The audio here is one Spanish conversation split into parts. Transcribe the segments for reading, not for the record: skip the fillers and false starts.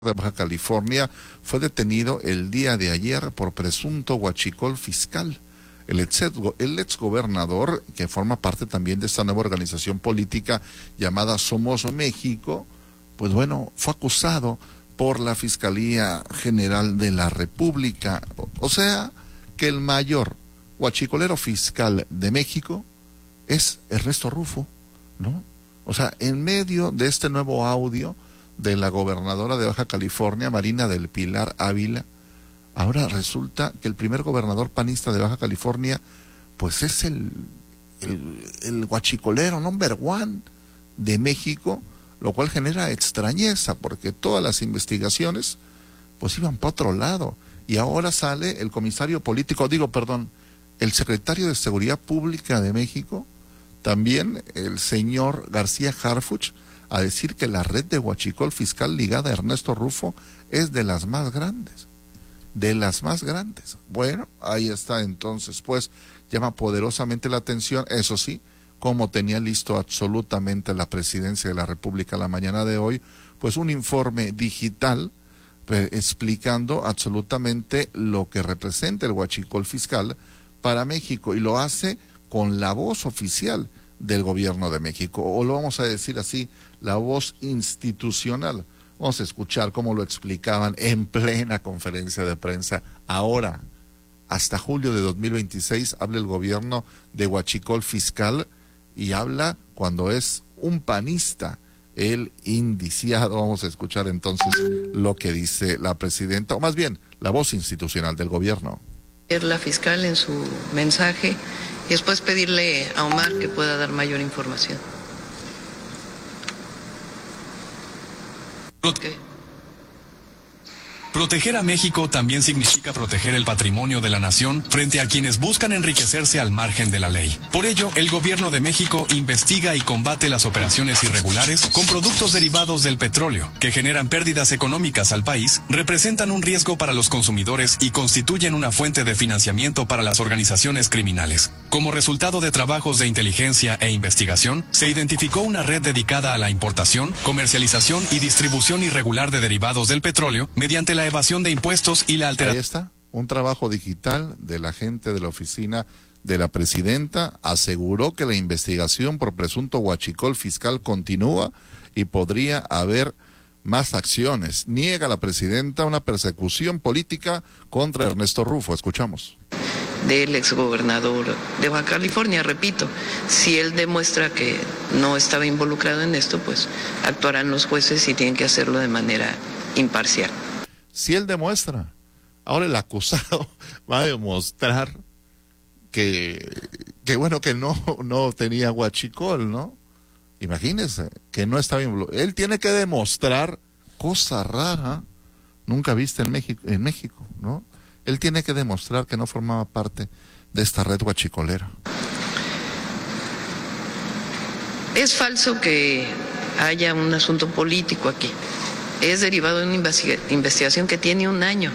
de Baja California fue detenido el día de ayer por presunto huachicol fiscal. El exgobernador, que forma parte también de esta nueva organización política llamada Somos México, pues bueno, fue acusado por la Fiscalía General de la República. O sea, que el mayor huachicolero fiscal de México es Ernesto Rufo, ¿no? O sea, en medio de este nuevo audio de la gobernadora de Baja California, Marina del Pilar Ávila, ahora resulta que el primer gobernador panista de Baja California, pues es el huachicolero number one de México, lo cual genera extrañeza, porque todas las investigaciones, pues iban para otro lado, y ahora sale el comisario político, el secretario de Seguridad Pública de México, también el señor García Harfuch, a decir que la red de huachicol fiscal ligada a Ernesto Rufo es de las más grandes. De las más grandes. Bueno, ahí está entonces, pues, llama poderosamente la atención, eso sí, como tenía listo absolutamente la presidencia de la República la mañana de hoy, pues un informe digital explicando absolutamente lo que representa el huachicol fiscal para México, y lo hace con la voz oficial del gobierno de México, o lo vamos a decir así, la voz institucional. Vamos a escuchar cómo lo explicaban en plena conferencia de prensa. Ahora, hasta julio de 2026, habla el gobierno de huachicol fiscal, y habla cuando es un panista el indiciado. Vamos a escuchar entonces lo que dice la presidenta, o más bien, la voz institucional del gobierno. La fiscal en su mensaje, y después pedirle a Omar que pueda dar mayor información. Proteger a México también significa proteger el patrimonio de la nación frente a quienes buscan enriquecerse al margen de la ley. Por ello, el gobierno de México investiga y combate las operaciones irregulares con productos derivados del petróleo, que generan pérdidas económicas al país, representan un riesgo para los consumidores y constituyen una fuente de financiamiento para las organizaciones criminales. Como resultado de trabajos de inteligencia e investigación, se identificó una red dedicada a la importación, comercialización y distribución irregular de derivados del petróleo mediante la evasión de impuestos y la alteración. Ahí está, un trabajo digital de la gente de la oficina de la presidenta. Aseguró que la investigación por presunto huachicol fiscal continúa y podría haber más acciones. Niega la presidenta una persecución política contra Ernesto Rufo. Escuchamos. Del exgobernador de Baja California, repito, si él demuestra que no estaba involucrado en esto, pues actuarán los jueces y tienen que hacerlo de manera imparcial. Si él demuestra, ahora el acusado va a demostrar que no tenía huachicol, ¿no? Imagínense, que no estaba involucrado. Él tiene que demostrar, cosa rara, nunca vista en México, ¿no? Él tiene que demostrar que no formaba parte de esta red huachicolera. Es falso que haya un asunto político aquí. Es derivado de una investigación que tiene un año,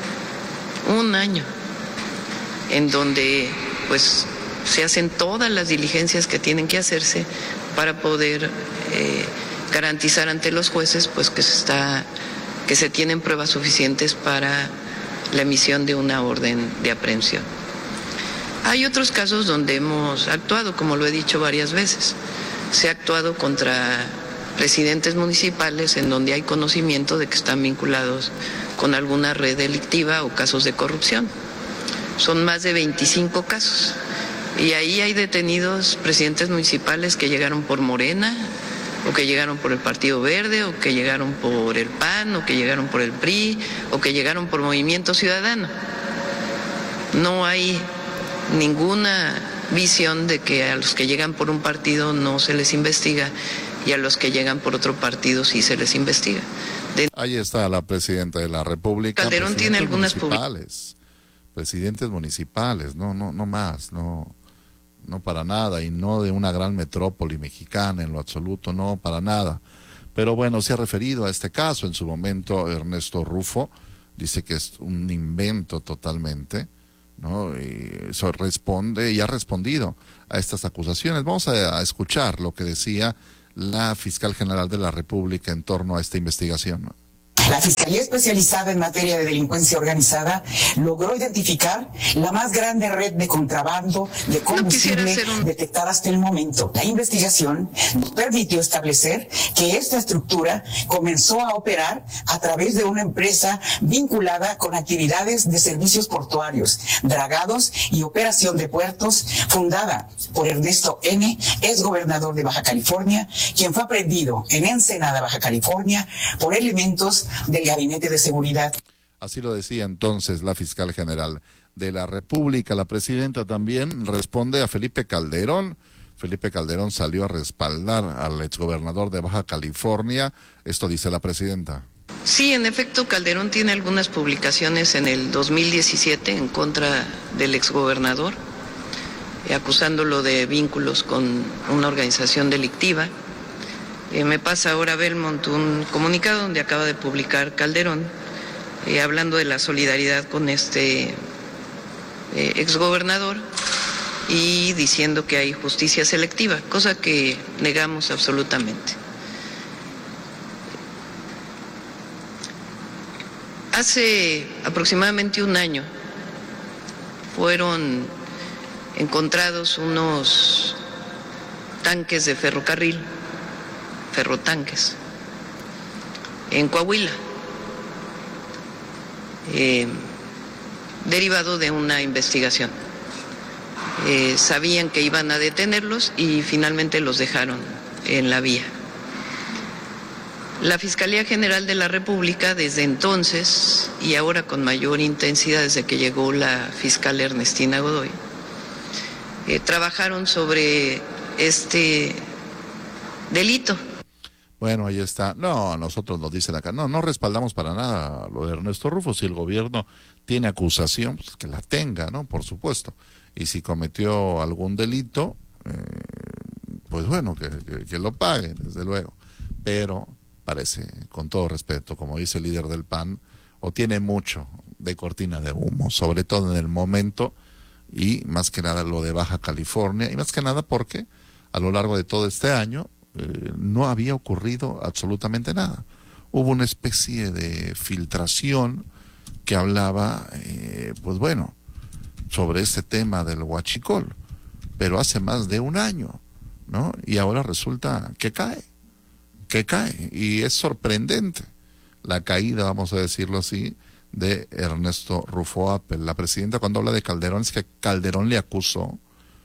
en donde pues se hacen todas las diligencias que tienen que hacerse para poder garantizar ante los jueces pues que se tienen pruebas suficientes para la emisión de una orden de aprehensión. Hay otros casos donde hemos actuado, como lo he dicho varias veces. Se ha actuado contra presidentes municipales en donde hay conocimiento de que están vinculados con alguna red delictiva o casos de corrupción. Son más de 25 casos. Y ahí hay detenidos presidentes municipales que llegaron por Morena, o que llegaron por el Partido Verde, o que llegaron por el PAN, o que llegaron por el PRI, o que llegaron por Movimiento Ciudadano. No hay ninguna visión de que a los que llegan por un partido no se les investiga y a los que llegan por otro partido sí se les investiga. Ahí está la presidenta de la República. Calderón tiene algunas presidentes municipales, no más, no para nada, y no de una gran metrópoli mexicana en lo absoluto, no para nada. Pero bueno, se ha referido a este caso en su momento Ernesto Rufo, dice que es un invento totalmente, ¿no? Y eso responde y ha respondido a estas acusaciones. Vamos a escuchar lo que decía la fiscal general de la República en torno a esta investigación. La Fiscalía Especializada en Materia de Delincuencia Organizada logró identificar la más grande red de contrabando de combustible detectada hasta el momento. La investigación nos permitió establecer que esta estructura comenzó a operar a través de una empresa vinculada con actividades de servicios portuarios, dragados y operación de puertos, fundada por Ernesto N., exgobernador de Baja California, quien fue aprehendido en Ensenada, Baja California, por elementos del Gabinete de Seguridad. Así lo decía entonces la fiscal general de la República. La presidenta también responde a Felipe Calderón. Felipe Calderón salió a respaldar al exgobernador de Baja California. Esto dice la presidenta. Sí, en efecto, Calderón tiene algunas publicaciones en el 2017 en contra del exgobernador, acusándolo de vínculos con una organización delictiva. Me pasa ahora Belmont un comunicado donde acaba de publicar Calderón, hablando de la solidaridad con este exgobernador y diciendo que hay justicia selectiva, cosa que negamos absolutamente. Hace aproximadamente un año fueron encontrados unos tanques de ferrocarril, ferrotanques, en Coahuila, derivado de una investigación. Sabían que iban a detenerlos y finalmente los dejaron en la vía. La Fiscalía General de la República desde entonces, y ahora con mayor intensidad desde que llegó la fiscal Ernestina Godoy, trabajaron sobre este delito. Bueno, ahí está. No, nosotros nos dicen acá, no respaldamos para nada lo de Ernesto Rufo. Si el gobierno tiene acusación, pues que la tenga, ¿no? Por supuesto. Y si cometió algún delito, pues bueno, que lo pague, desde luego. Pero parece, con todo respeto, como dice el líder del PAN, o tiene mucho de cortina de humo, sobre todo en el momento, y más que nada lo de Baja California, y más que nada porque a lo largo de todo este año no había ocurrido absolutamente nada. Hubo una especie de filtración que hablaba, pues bueno, sobre este tema del huachicol, pero hace más de un año, ¿no? Y ahora resulta que cae, y es sorprendente la caída, vamos a decirlo así, de Ernesto Rufo Appel. La presidenta, cuando habla de Calderón, es que Calderón le acusó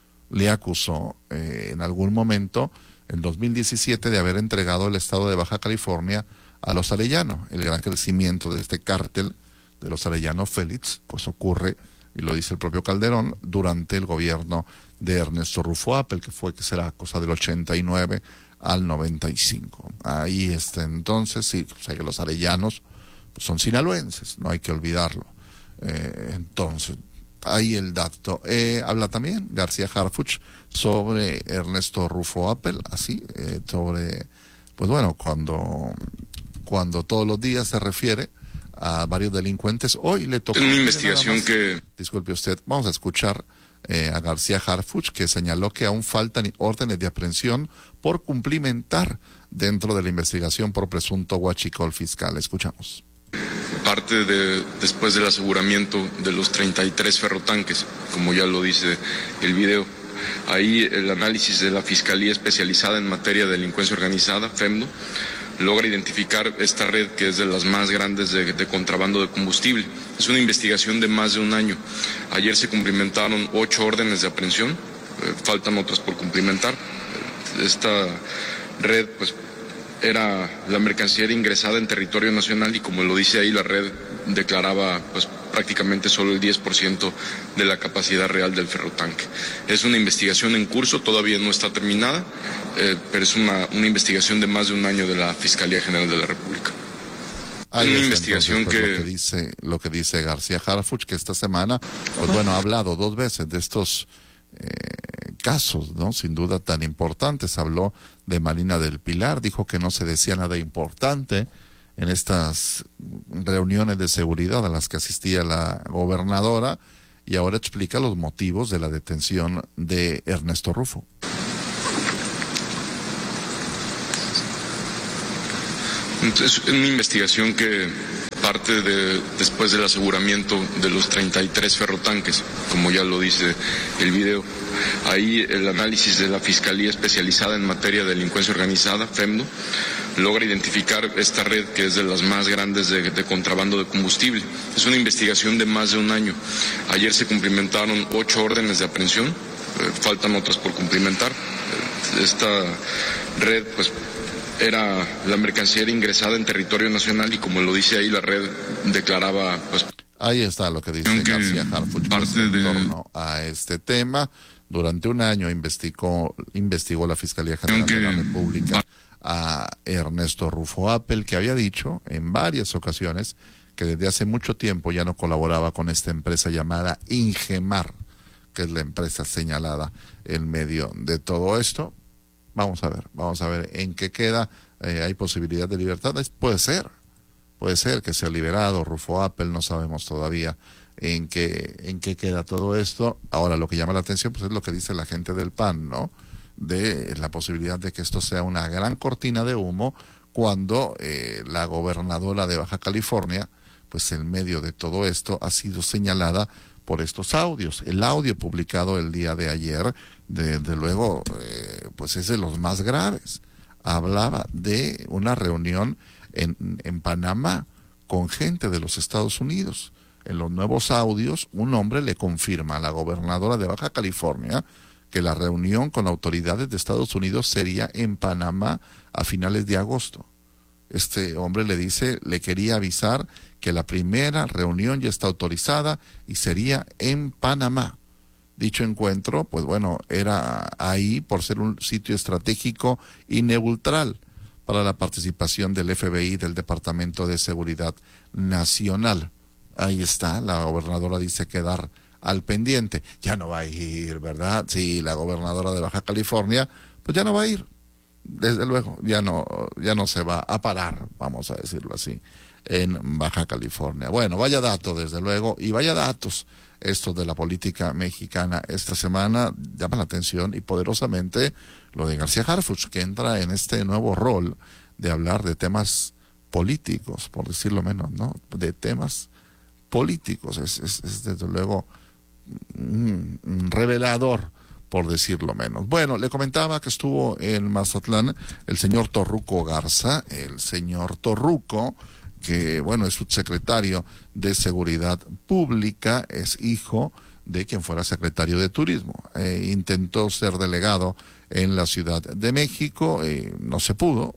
en algún momento, en 2017, de haber entregado el estado de Baja California a los Arellano. El gran crecimiento de este cártel de los Arellano Félix, pues ocurre, y lo dice el propio Calderón, durante el gobierno de Ernesto Rufo Appel, que será cosa del 89 al 95. Ahí está entonces, sí, o sea que los arellanos pues son sinaloenses, no hay que olvidarlo. Entonces, ahí el dato. Habla también García Harfuch sobre Ernesto Rufo Appel, así, sobre, pues bueno, cuando todos los días se refiere a varios delincuentes, hoy le tocó... Una investigación que... Disculpe usted, vamos a escuchar a García Harfuch, que señaló que aún faltan órdenes de aprehensión por cumplimentar dentro de la investigación por presunto huachicol fiscal. Escuchamos. Parte después del aseguramiento de los 33 ferrotanques, como ya lo dice el video, ahí el análisis de la Fiscalía Especializada en Materia de Delincuencia Organizada, FEMDO, logra identificar esta red que es de las más grandes de contrabando de combustible. Es una investigación de más de un año. Ayer se cumplimentaron 8 órdenes de aprehensión, faltan otras por cumplimentar. Esta red, pues, la mercancía era ingresada en territorio nacional y, como lo dice ahí, la red declaraba pues prácticamente solo el 10% de la capacidad real del ferrotanque. Es una investigación en curso, todavía no está terminada, pero es una investigación de más de un año de la Fiscalía General de la República. Una investigación lo que dice García Harfuch, que esta semana, pues bueno, ha hablado 2 veces de estos casos, ¿no? Sin duda tan importantes. Habló de Marina del Pilar, dijo que no se decía nada importante en estas reuniones de seguridad a las que asistía la gobernadora, y ahora explica los motivos de la detención de Ernesto Rufo. Es una investigación que parte después del aseguramiento de los 33 ferrotanques, como ya lo dice el video. Ahí el análisis de la Fiscalía Especializada en Materia de Delincuencia Organizada, FEMDO, logra identificar esta red que es de las más grandes de contrabando de combustible. Es una investigación de más de un año. Ayer se cumplimentaron 8 órdenes de aprehensión, faltan otras por cumplimentar. Esta red, pues, era la mercancía ingresada en territorio nacional y, como lo dice ahí, la red declaraba, pues... Ahí está lo que dice García Harfuch en torno a este tema. Durante un año investigó la Fiscalía General de la República a Ernesto Rufo Appel, que había dicho en varias ocasiones que desde hace mucho tiempo ya no colaboraba con esta empresa llamada Ingemar, que es la empresa señalada en medio de todo esto. Vamos a ver en qué queda. ¿Hay posibilidad de libertad? Puede ser que sea liberado Rufo Appel, no sabemos todavía en qué queda todo esto. Ahora, lo que llama la atención pues es lo que dice la gente del PAN, ¿no? De la posibilidad de que esto sea una gran cortina de humo cuando la gobernadora de Baja California, pues en medio de todo esto, ha sido señalada por estos audios. El audio publicado el día de ayer, desde luego, pues es de los más graves. Hablaba de una reunión en Panamá con gente de los Estados Unidos. En los nuevos audios, un hombre le confirma a la gobernadora de Baja California que la reunión con autoridades de Estados Unidos sería en Panamá a finales de agosto. Este hombre le quería avisar que la primera reunión ya está autorizada y sería en Panamá. Dicho encuentro, pues bueno, era ahí por ser un sitio estratégico y neutral para la participación del FBI, del Departamento de Seguridad Nacional. Ahí está, la gobernadora dice quedar al pendiente. Ya no va a ir, ¿verdad? Sí, la gobernadora de Baja California, pues ya no va a ir. Desde luego, ya no se va a parar, vamos a decirlo así, en Baja California. Bueno, vaya dato, desde luego, y vaya datos estos de la política mexicana esta semana. Llama la atención y poderosamente lo de García Harfuch, que entra en este nuevo rol de hablar de temas políticos, por decirlo menos, ¿no? De temas políticos. Es desde luego un revelador, por decirlo menos. Bueno, le comentaba que estuvo en Mazatlán el señor Torruco Garza, el señor Torruco, que bueno, es subsecretario de Seguridad Pública, es hijo de quien fuera secretario de Turismo. Intentó ser delegado en la Ciudad de México, no se pudo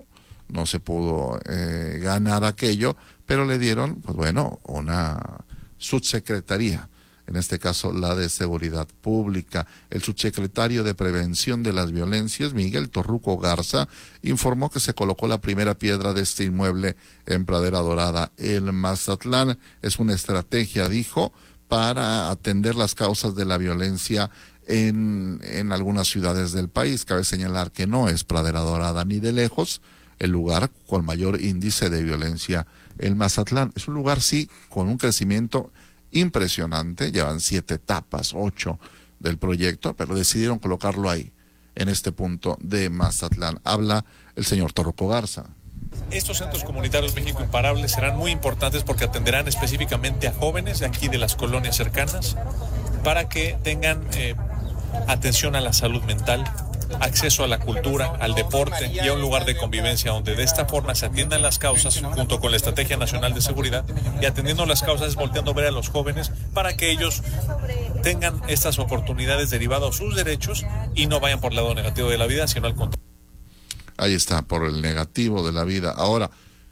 ganar aquello, pero le dieron, pues bueno, una subsecretaría, en este caso la de Seguridad Pública. El subsecretario de Prevención de las Violencias, Miguel Torruco Garza, informó que se colocó la primera piedra de este inmueble en Pradera Dorada, el Mazatlán. Es una estrategia, dijo, para atender las causas de la violencia en algunas ciudades del país. Cabe señalar que no es Pradera Dorada ni de lejos el lugar con mayor índice de violencia en Mazatlán. Es un lugar, sí, con un crecimiento impresionante. Llevan 7 etapas, 8 del proyecto, pero decidieron colocarlo ahí, en este punto de Mazatlán. Habla el señor Torruco Garza. Estos centros comunitarios México Imparable serán muy importantes porque atenderán específicamente a jóvenes de aquí de las colonias cercanas para que tengan atención a la salud mental, acceso a la cultura, al deporte y a un lugar de convivencia donde de esta forma se atiendan las causas junto con la Estrategia Nacional de Seguridad, y atendiendo las causas es volteando a ver a los jóvenes para que ellos tengan estas oportunidades derivadas de sus derechos y no vayan por el lado negativo de la vida, sino al contrario. Ahí está, por el negativo de la vida. Ahora,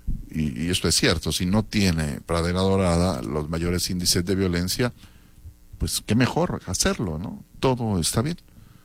y esto es cierto, si no tiene Pradera Dorada los mayores índices de violencia, pues qué mejor hacerlo, ¿no? Todo está bien.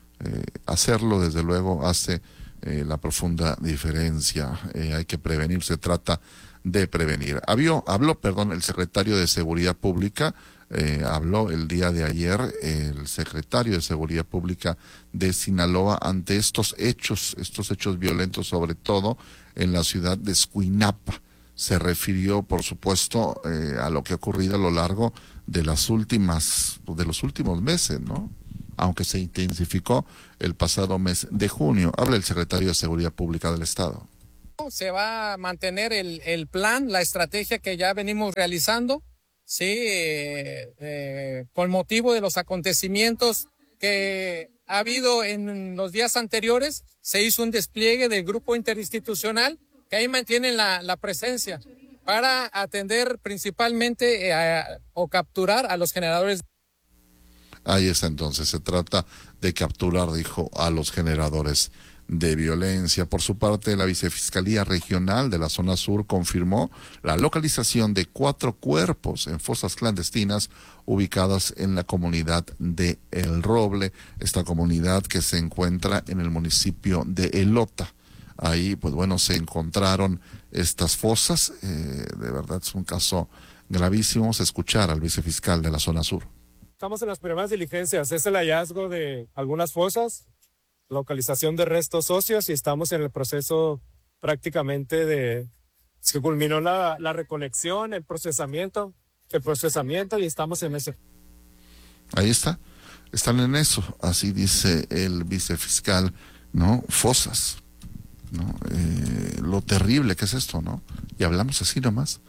Hacerlo, desde luego, hace la profunda diferencia. Hay que prevenir, se trata de prevenir. Habló, el secretario de Seguridad Pública, habló el día de ayer el secretario de Seguridad Pública de Sinaloa ante estos hechos violentos, sobre todo en la ciudad de Escuinapa. Se refirió, por supuesto, a lo que ha ocurrido a lo largo de los últimos meses, ¿no? Aunque se intensificó el pasado mes de junio. Habla el secretario de Seguridad Pública del Estado. Se va a mantener el plan, la estrategia que ya venimos realizando, sí, con motivo de los acontecimientos que ha habido en los días anteriores. Se hizo un despliegue del grupo interinstitucional que ahí mantienen la presencia para atender principalmente o capturar a los generadores. Ahí está, entonces se trata de capturar, dijo, a los generadores de violencia. Por su parte, la Vicefiscalía Regional de la Zona Sur confirmó la localización de 4 cuerpos en fosas clandestinas ubicadas en la comunidad de El Roble, esta comunidad que se encuentra en el municipio de Elota. Ahí, pues bueno, se encontraron estas fosas. De verdad es un caso gravísimo. Vamos a escuchar al vicefiscal de la Zona Sur. Estamos en las primeras diligencias. Es el hallazgo de algunas fosas, localización de restos óseos, y estamos en el proceso prácticamente de... Se culminó la recolección, el procesamiento, y estamos en ese. Ahí está. Están en eso. Así dice el vicefiscal, ¿no? Fosas, ¿no? Lo terrible que es esto, ¿no? Y hablamos así nomás.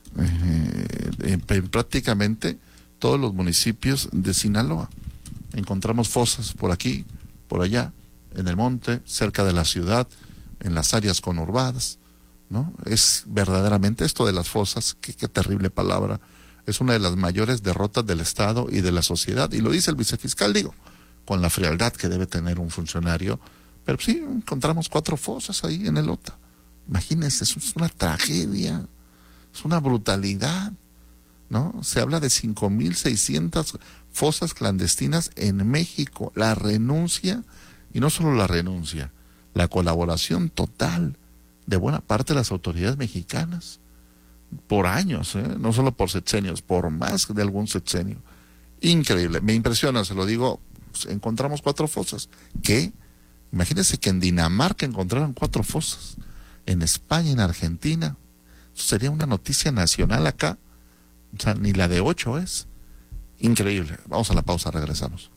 Prácticamente todos los municipios de Sinaloa encontramos fosas por aquí, por allá, en el monte, cerca de la ciudad, en las áreas conurbadas, ¿no? Es verdaderamente esto de las fosas, qué terrible palabra, es una de las mayores derrotas del Estado y de la sociedad, y lo dice el vicefiscal, digo, con la frialdad que debe tener un funcionario, pero sí, encontramos 4 fosas ahí en Elota. Imagínense, eso es una tragedia, es una brutalidad, ¿no? Se habla de 5,600 fosas clandestinas en México. La renuncia, y no solo la renuncia, la colaboración total de buena parte de las autoridades mexicanas, por años, no solo por sexenios, por más de algún sexenio. Increíble, me impresiona, se lo digo, pues, encontramos 4 fosas. ¿Qué? Imagínense que en Dinamarca encontraron 4 fosas, en España, en Argentina. Eso sería una noticia nacional acá. O sea, ni la de 8 es. Increíble. Vamos a la pausa, regresamos.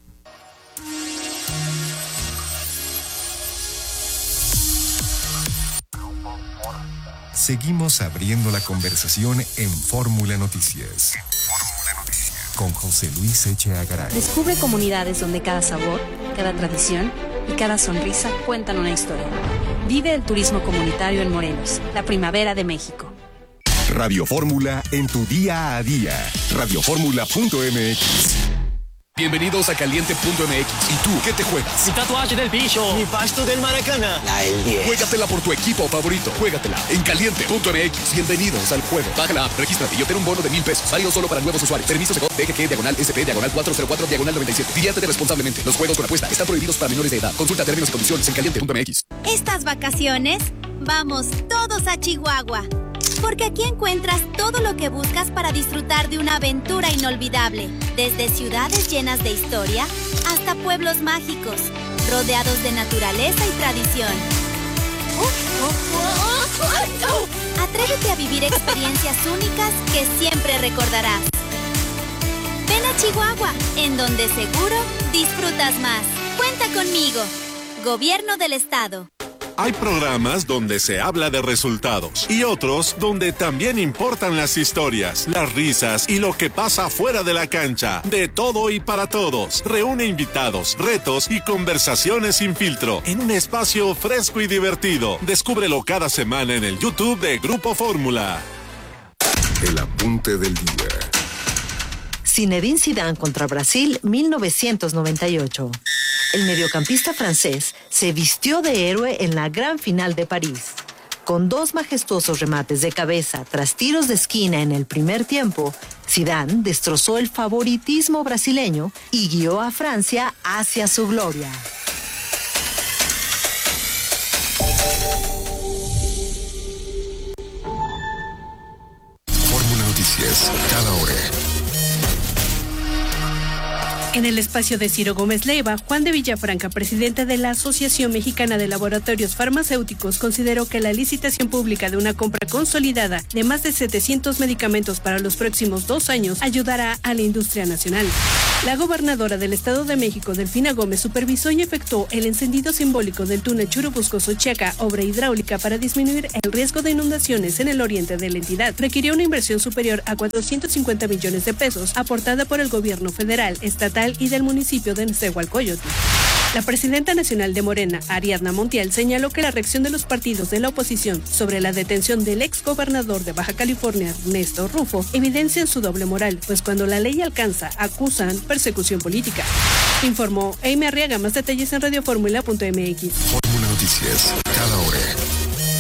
Seguimos abriendo la conversación en Fórmula Noticias. Con José Luis Echeagaray. Descubre comunidades donde cada sabor, cada tradición y cada sonrisa cuentan una historia. Vive el turismo comunitario en Morelos, la primavera de México. Radio Fórmula en tu día a día. Radioformula.mx. Bienvenidos a Caliente.mx. ¿Y tú qué te juegas? Mi tatuaje del bicho. Mi pasto del Maracana. El 10. Juégatela por tu equipo favorito. Juégatela en Caliente.mx. Bienvenidos al juego. Baja la app, regístrate y obtén un bono de $1,000. Válido solo para nuevos usuarios. Permiso DGG/SP/404/97. Diviértete responsablemente. Los juegos con apuesta están prohibidos para menores de edad. Consulta términos y condiciones en Caliente.mx. Estas vacaciones, vamos todos a Chihuahua. Porque aquí encuentras todo lo que buscas para disfrutar de una aventura inolvidable. Desde ciudades llenas de historia hasta pueblos mágicos, rodeados de naturaleza y tradición. Atrévete a vivir experiencias únicas que siempre recordarás. Ven a Chihuahua, en donde seguro disfrutas más. Cuenta conmigo. Gobierno del Estado. Hay programas donde se habla de resultados y otros donde también importan las historias, las risas y lo que pasa fuera de la cancha. De todo y para todos. Reúne invitados, retos y conversaciones sin filtro en un espacio fresco y divertido. Descúbrelo cada semana en el YouTube de Grupo Fórmula. El apunte del día. Zinedine Zidane contra Brasil, 1998. El mediocampista francés se vistió de héroe en la gran final de París. Con 2 majestuosos remates de cabeza tras tiros de esquina en el primer tiempo, Zidane destrozó el favoritismo brasileño y guió a Francia hacia su gloria. Fórmula Noticias, cada hora. En el espacio de Ciro Gómez Leiva, Juan de Villafranca, presidente de la Asociación Mexicana de Laboratorios Farmacéuticos, consideró que la licitación pública de una compra consolidada de más de 700 medicamentos para los próximos 2 años ayudará a la industria nacional. La gobernadora del Estado de México, Delfina Gómez, supervisó y efectuó el encendido simbólico del túnel Churubusco-Sochiaca, obra hidráulica para disminuir el riesgo de inundaciones en el oriente de la entidad. Requirió una inversión superior a 450 millones de pesos, aportada por el gobierno federal, estatal y del municipio de Nezahualcóyotl. La presidenta nacional de Morena, Ariadna Montiel, señaló que la reacción de los partidos de la oposición sobre la detención del exgobernador de Baja California, Ernesto Rufo, evidencian su doble moral, pues cuando la ley alcanza, acusan persecución política. Informó Amy Arriaga. Más detalles en radioformula.mx. Fórmula Noticias, cada hora.